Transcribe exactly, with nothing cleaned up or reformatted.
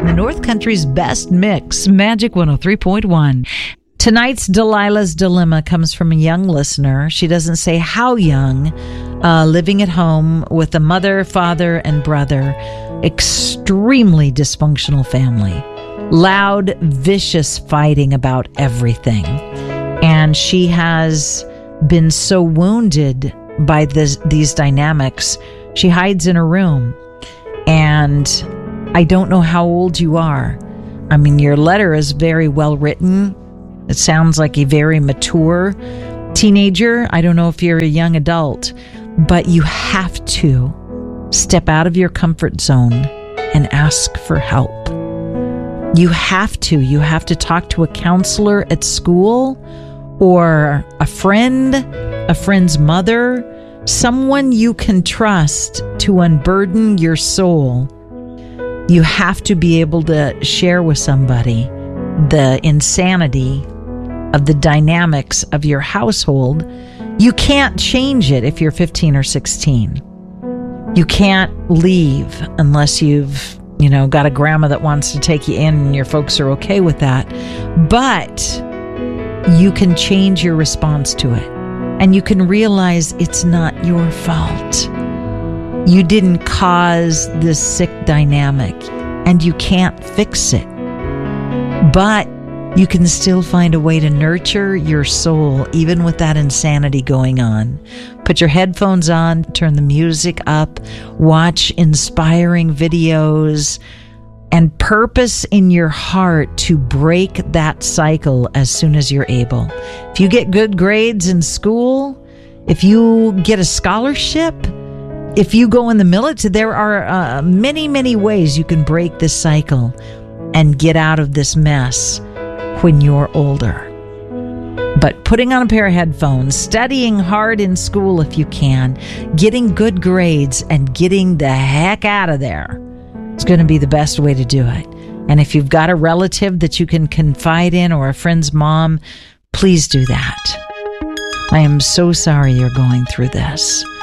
in the North Country's best mix, Magic one oh three point one. Tonight's Delilah's Dilemma comes from a young listener. She doesn't say how young, uh, living at home with a mother, father, and brother. Extremely dysfunctional family. Loud, vicious fighting about everything. And she has been so wounded by this, these dynamics, she hides in her room. And I don't know how old you are. I mean, your letter is very well written. It sounds like a very mature teenager. I don't know if you're a young adult, but you have to step out of your comfort zone and ask for help. You have to. You have to talk to a counselor at school or a friend, a friend's mother, someone you can trust to unburden your soul. You have to be able to share with somebody the insanity of the dynamics of your household. You can't change it if you're fifteen or sixteen. You can't leave unless you've, you know, got a grandma that wants to take you in and your folks are okay with that. But you can change your response to it. And you can realize it's not your fault. You didn't cause this sick dynamic and you can't fix it. But you can still find a way to nurture your soul, even with that insanity going on. Put your headphones on, turn the music up, watch inspiring videos, and purpose in your heart to break that cycle as soon as you're able. If you get good grades in school, if you get a scholarship, if you go in the military, there are uh, many, many ways you can break this cycle and get out of this mess when you're older. But putting on a pair of headphones, studying hard in school if you can, getting good grades, and getting the heck out of there is going to be the best way to do it. And if you've got a relative that you can confide in or a friend's mom, please do that. I am so sorry you're going through this.